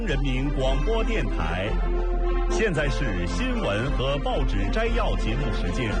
人民广播电台，现在是新闻和报纸摘要节目时间。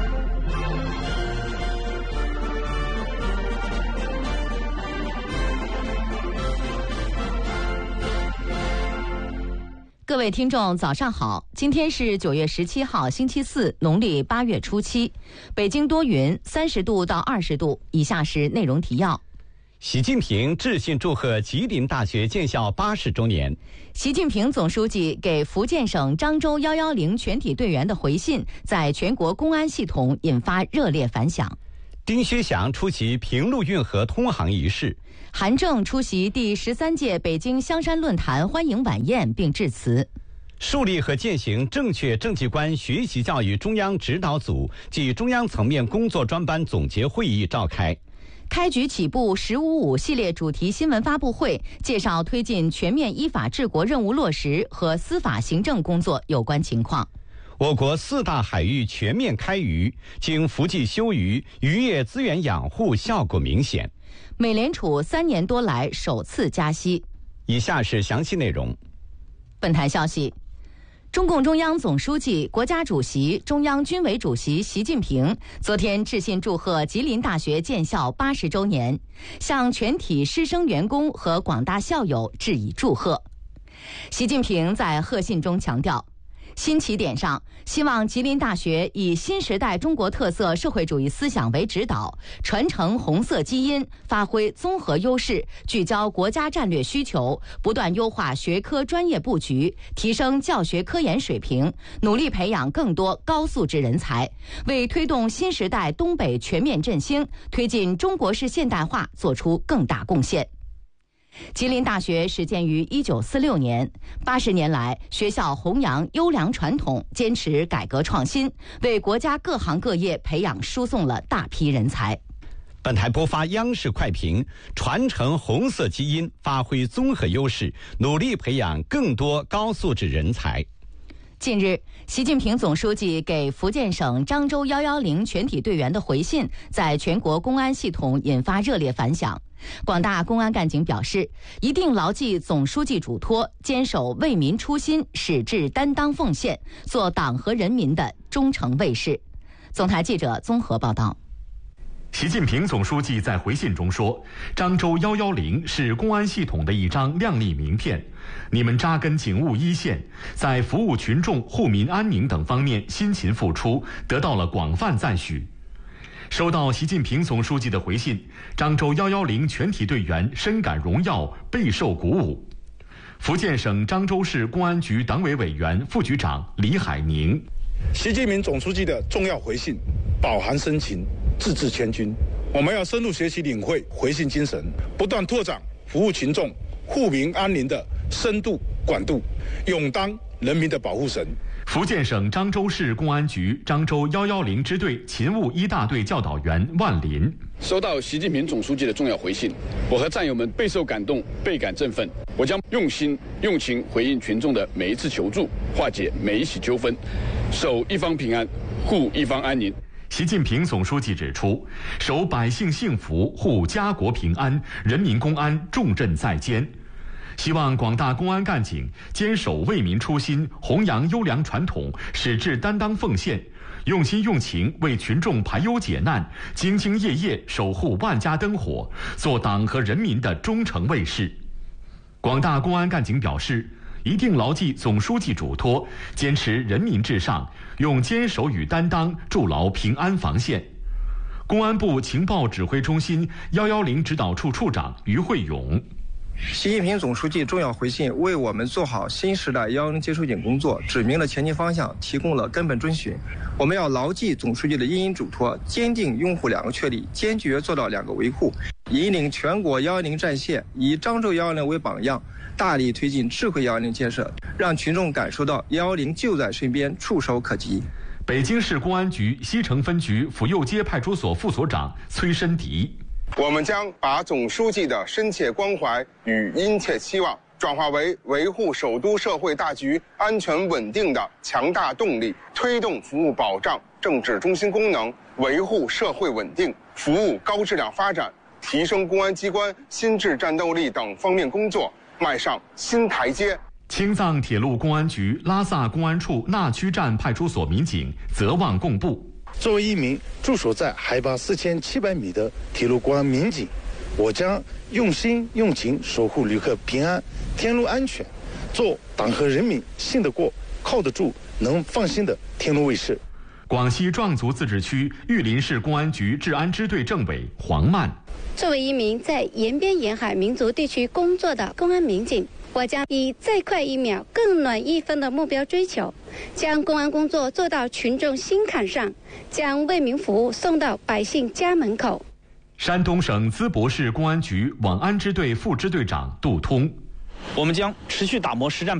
各位听众早上好，今天是9月17号星期四，农历8月初7，北京多云，30度到20度。以下是内容提要。 习近平致信祝贺吉林大学建校80周年。 习近平总书记给福建省漳州110全体队员的回信，在全国公安系统引发热烈反响。 丁薛祥出席平陆运河通航仪式。 韩正出席第13届北京香山论坛欢迎晚宴并致辞。 树立和践行正确政绩观学习教育中央指导组暨中央层面工作专班总结会议召开。 开局起步“1055”系列主题新闻发布会，介绍推进全面依法治国任务落实和司法行政工作有关情况。 我国4大海域全面开渔，经伏季休渔，渔业资源养护效果明显。 美联储3年多来首次加息。 以下是详细内容。 本台消息，中共中央总书记、国家主席、中央军委主席习近平昨天致信祝贺吉林大学建校80周年，向全体师生员工和广大校友致以祝贺。习近平在贺信中强调，新起点上，希望吉林大学以新时代中国特色社会主义思想为指导，传承红色基因，发挥综合优势，聚焦国家战略需求，不断优化学科专业布局，提升教学科研水平，努力培养更多高素质人才，为推动新时代东北全面振兴、推进中国式现代化做出更大贡献。吉林大学始建于1946年，80年来，学校弘扬优良传统，坚持改革创新，为国家各行各业培养输送了大批人才。 本台播发央视快评：传承红色基因，发挥综合优势，努力培养更多高素质人才。 近日，习近平总书记给福建省漳州110全体队员的回信，在全国公安系统引发热烈反响。广大公安干警表示，一定牢记总书记嘱托，坚守为民初心，矢志担当奉献，做党和人民的忠诚卫士。总台记者综合报道。 习近平总书记在回信中说，漳州110是公安系统的一张亮丽名片，你们扎根警务一线，在服务群众、护民安宁等方面辛勤付出，得到了广泛赞许。收到习近平总书记的回信，漳州110全体队员深感荣耀，备受鼓舞。福建省漳州市公安局党委委员、副局长李海宁： 习近平总书记的重要回信饱含深情，字字千钧。我们要深入学习领会回信精神，不断拓展服务群众、护民安宁的深度广度，勇当人民的保护神。 福建省漳州市公安局漳州110支队勤务1大队教导员万林： 收到习近平总书记的重要回信，我和战友们备受感动，倍感振奋。我将用心用情回应群众的每一次求助，化解每一起纠纷，守一方平安，护一方安宁。 习近平总书记指出，守百姓幸福，护家国平安，人民公安重任在肩。希望广大公安干警坚守为民初心，弘扬优良传统，矢志担当奉献，用心用情为群众排忧解难，兢兢业业守护万家灯火，做党和人民的忠诚卫士。广大公安干警表示，一定牢记总书记嘱托，坚持人民至上，用坚守与担当筑牢平安防线。公安部情报指挥中心110指导处处长于慧勇： 习近平总书记重要回信为我们做好新时代110接收点工作指明了前进方向，提供了根本遵循。我们要牢记总书记的殷嘱托，坚定拥护2个确立，坚决做到2个维护，引领全国110战线，以漳州110为榜样，大力推进智慧110建设，让群众感受到110就在身边，触手可及。 北京市公安局西城分局府右街派出所副所长崔申迪： 我们将把总书记的深切关怀与殷切期望转化为维护首都社会大局安全稳定的强大动力，推动服务保障政治中心功能，维护社会稳定，服务高质量发展，提升公安机关心智战斗力等方面工作迈上新台阶。 青藏铁路公安局拉萨公安处纳区站派出所民警泽望贡布。 作为一名驻守在海拔4700米的铁路公安民警，我将用心用情守护旅客平安、天路安全，做党和人民信得过、靠得住、能放心的天路卫士。 广西壮族自治区玉林市公安局治安支队政委黄曼。 作为一名在沿边沿海民族地区工作的公安民警，我将以再快1秒更暖1分的目标追求，将公安工作做到群众心坎上，将为民服务送到百姓家门口。 山东省淄博市公安局网安支队副支队长杜通。 我们将持续打磨实战